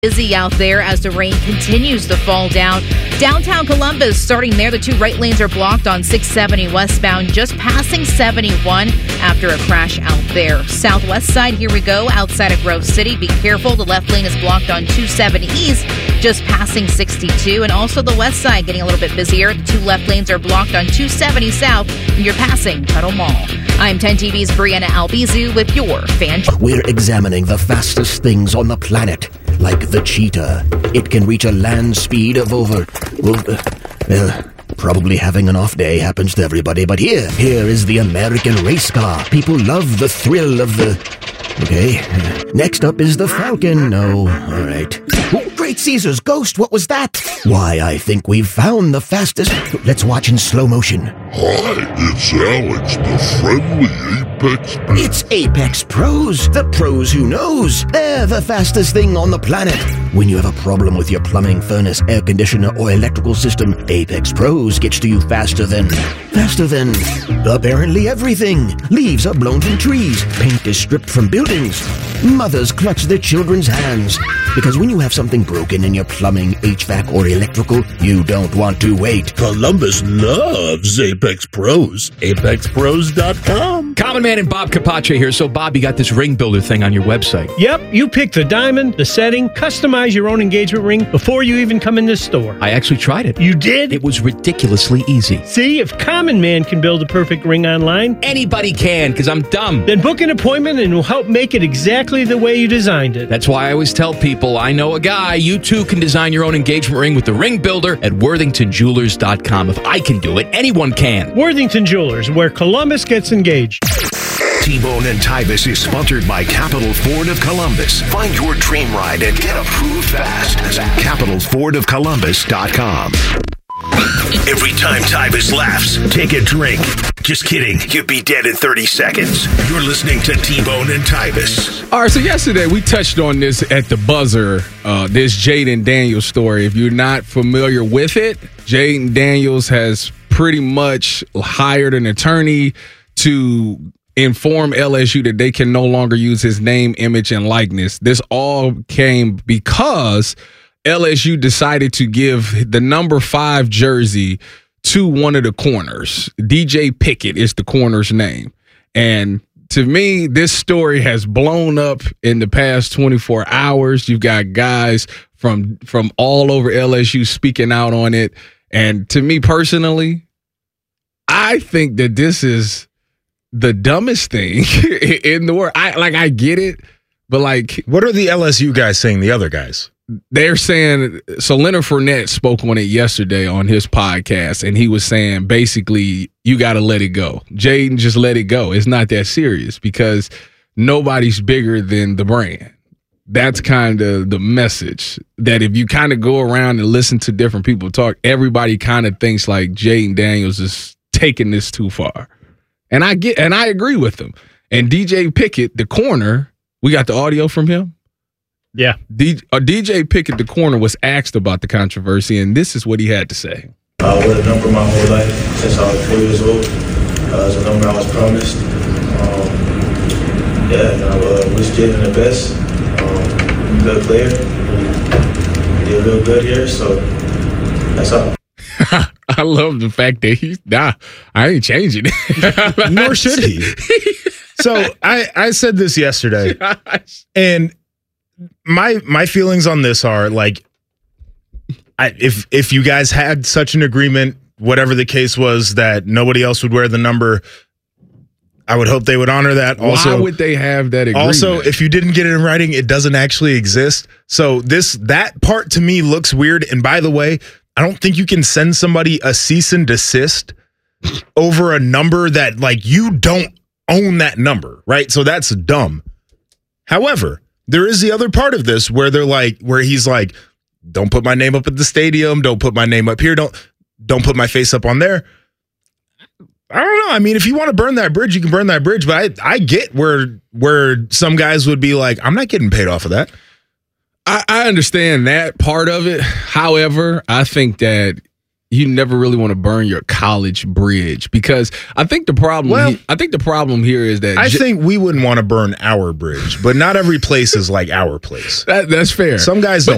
Busy out there as the rain continues to fall down. Downtown Columbus, starting there, the two right lanes are blocked on 670 westbound, just passing 71 after a crash out there. Southwest side, here we go, outside of Grove City. Be careful, the left lane is blocked on 270 east, just passing 62. And also the west side getting a little bit busier. The two left lanes are blocked on 270 south, and you're passing Tuttle Mall. I'm 10 TV's Brianna Albizu with your fan. We're examining the fastest things on the planet. Like the cheetah. It can reach a land speed of over... probably having an off day happens to everybody, but here is the American race car. People love the thrill of the... Okay. Next up is the Falcon. No, all right. Oh, Great Caesar's ghost, what was that? Why, I think we've found the fastest... Let's watch in slow motion. Hi, it's Alex, the friendly Apex Pro. It's Apex Pros, the pros who knows. They're the fastest thing on the planet. When you have a problem with your plumbing, furnace, air conditioner, or electrical system, Apex Pros gets to you faster than apparently everything. Leaves are blown from trees. Paint is stripped from buildings. Mothers clutch their children's hands. Because when you have something broken in your plumbing, HVAC, or electrical, you don't want to wait. Columbus loves Apex Pros. ApexPros.com. Common Man and Bob Capace here. So, Bob, you got this ring builder thing on your website. Yep, you pick the diamond, the setting, customize your own engagement ring before you even come in this store. I actually tried it. You did? It was ridiculously easy. See, if Common Man can build a perfect ring online, Anybody can, because I'm dumb. then book an appointment and we'll help make it exactly the way you designed it. That's why I always tell people, I know a guy. You too can design your own engagement ring with the ring builder at WorthingtonJewelers.com. If I can do it, anyone can. Worthington Jewelers, where Columbus gets engaged. T-Bone and Tybus is sponsored by Capital Ford of Columbus. Find your dream ride and get approved fast at CapitalFordOfColumbus.com. Every time Tybus laughs, take a drink. Just kidding. You'd be dead in 30 seconds. You're listening to T-Bone and Tybus. All right, so yesterday we touched on this at the buzzer, this Jaden Daniels story. If you're not familiar with it, Jaden Daniels has pretty much hired an attorney to inform LSU that they can no longer use his name, image, and likeness. This all came because LSU decided to give the number 5 jersey to one of the corners. DJ Pickett is the corner's name. And to me, this story has blown up in the past 24 hours. You've got guys from all over LSU speaking out on it. And to me personally, I think that this is the dumbest thing in the world. I get it, but like, what are the LSU guys saying? The other guys, they're saying. So Leonard Fournette spoke on it yesterday on his podcast, and he was saying basically you got to let it go. Jaden, just let it go. It's not that serious because nobody's bigger than the brand. That's kind of the message, that if you kind of go around and listen to different people talk, everybody kind of thinks like Jaden Daniels is taking this too far. And I agree with him. And DJ Pickett, the corner, we got the audio from him. Yeah. DJ Pickett, the corner, was asked about the controversy, and this is what he had to say. I wore the number my whole life since I was 4 years old. It's a number I was promised. I wish Jaden the best. He's a good player. He did real good here, so that's all. I love the fact that I ain't changing it. Nor should he. So I said this yesterday, and my feelings on this are like, if you guys had such an agreement, whatever the case was, that nobody else would wear the number, I would hope they would honor that. Also, why would they have that agreement? Also, if you didn't get it in writing, it doesn't actually exist. So that part to me looks weird. And by the way, I don't think you can send somebody a cease and desist over a number that, like, you don't own that number, right? So that's dumb. However, there is the other part of this where he's like, don't put my name up at the stadium, don't put my name up here, don't put my face up on there. I don't know. I mean, if you want to burn that bridge, you can burn that bridge, but I get where some guys would be like, I'm not getting paid off of that. I understand that part of it. However, I think that you never really want to burn your college bridge, because I think the problem here is that I think we wouldn't want to burn our bridge, but not every place is like our place. That's fair. Some guys don't.